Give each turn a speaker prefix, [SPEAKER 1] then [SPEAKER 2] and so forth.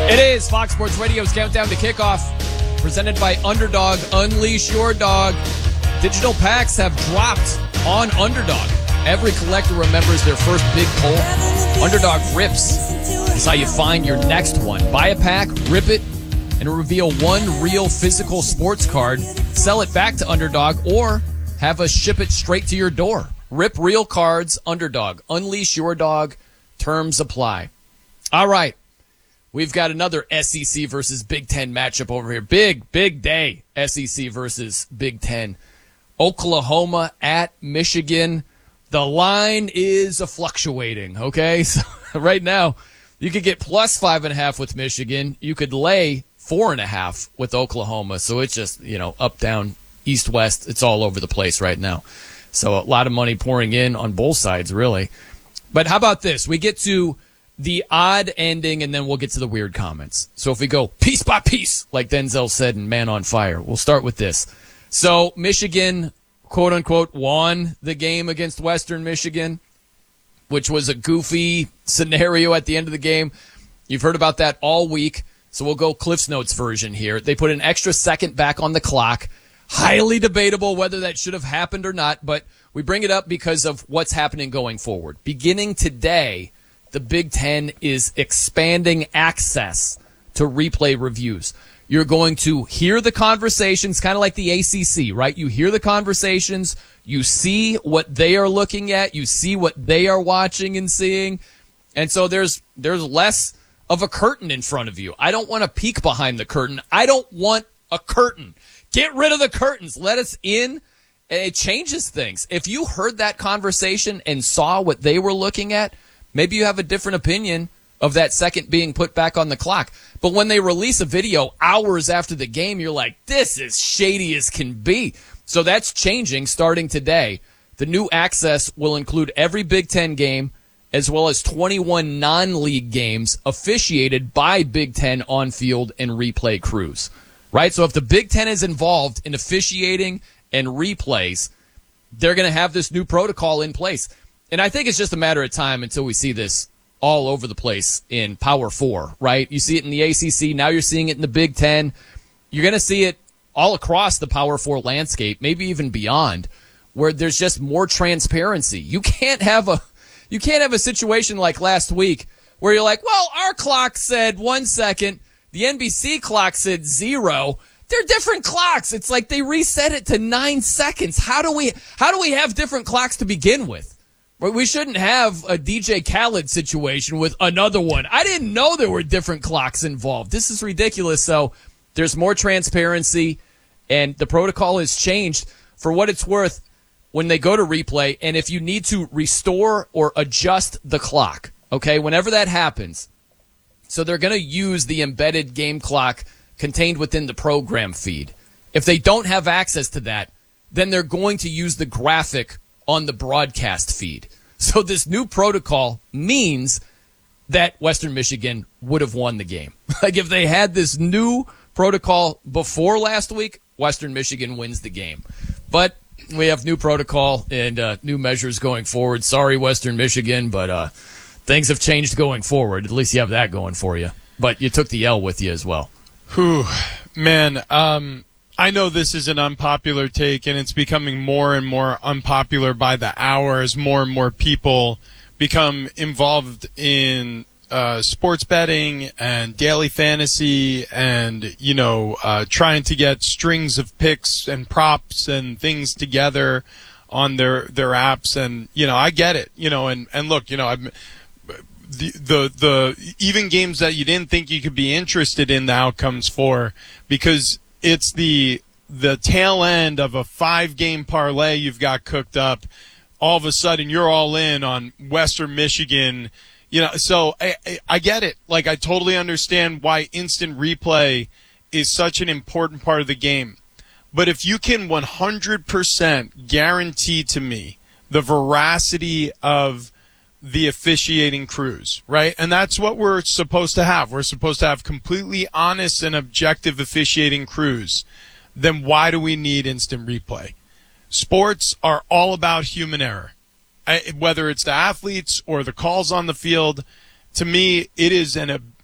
[SPEAKER 1] It is Fox Sports Radio's Countdown to Kickoff, presented by Underdog. Unleash your dog. Digital packs have dropped on Underdog. Every collector remembers their first big pull. Underdog rips is how you find your next one. Buy a pack, rip it, and reveal one real physical sports card. Sell it back to Underdog or have us ship it straight to your door. Rip real cards, Underdog. Unleash your dog. Terms apply. All right. We've got another SEC versus Big Ten matchup over here. Big day. SEC versus Big Ten. Oklahoma at Michigan. The line is fluctuating, okay? So right now, you could get plus 5.5 with Michigan. You could lay 4.5 with Oklahoma. So it's just, up, down, east, west. It's all over the place right now. So a lot of money pouring in on both sides, really. But how about this? We get to the odd ending, and then we'll get to the weird comments. So if we go piece by piece, like Denzel said in Man on Fire, we'll start with this. So Michigan, quote-unquote, won the game against Western Michigan, which was a goofy scenario at the end of the game. You've heard about that all week, so we'll go Cliff's Notes version here. They put an extra second back on the clock. Highly debatable whether that should have happened or not, but we bring it up because of what's happening going forward. Beginning today, the Big Ten is expanding access to replay reviews. You're going to hear the conversations, kind of like the ACC, right? You hear the conversations, you see what they are looking at, you see what they are watching and seeing, and so there's less of a curtain in front of you. I don't want to peek behind the curtain. I don't want a curtain. Get rid of the curtains. Let us in. And it changes things. If you heard that conversation and saw what they were looking at, maybe you have a different opinion of that second being put back on the clock. But when they release a video hours after the game, you're like, this is shady as can be. So that's changing starting today. The new access will include every Big Ten game as well as 21 non-league games officiated by Big Ten on-field and replay crews. Right? So if the Big Ten is involved in officiating and replays, they're going to have this new protocol in place. And I think it's just a matter of time until we see this all over the place in Power 4, right? You see it in the ACC. Now you're seeing it in the Big Ten. You're going to see it all across the Power 4 landscape, maybe even beyond, where there's just more transparency. You can't have a situation like last week where you're like, well, our clock said 1 second. The NBC clock said 0. They're different clocks. It's like they reset it to 9 seconds. How do we have different clocks to begin with? We shouldn't have a DJ Khaled situation with another one. I didn't know there were different clocks involved. This is ridiculous. So there's more transparency, and the protocol has changed. For what it's worth, when they go to replay, and if you need to restore or adjust the clock, okay, whenever that happens, so they're going to use the embedded game clock contained within the program feed. If they don't have access to that, then they're going to use the graphic on the broadcast feed. So this new protocol means that Western Michigan would have won the game. Like if they had this new protocol before last week, Western Michigan wins the game. But we have new protocol and new measures going forward. Sorry, Western Michigan, but things have changed going forward. At least you have that going for you. But you took the L with you as well.
[SPEAKER 2] Whew, man, I know this is an unpopular take, and it's becoming more and more unpopular by the hour as more and more people become involved in sports betting and daily fantasy and, trying to get strings of picks and props and things together on their apps. And, I get it, and look, I'm the even games that you didn't think you could be interested in the outcomes for, because it's the tail end of a 5-game parlay you've got cooked up. All of a sudden, you're all in on Western Michigan. So I get it. Like, I totally understand why instant replay is such an important part of the game. But if you can 100% guarantee to me the veracity of the officiating crews, right? And that's what we're supposed to have. We're supposed to have completely honest and objective officiating crews. Then why do we need instant replay? Sports are all about human error. Whether it's the athletes or the calls on the field, to me, it is an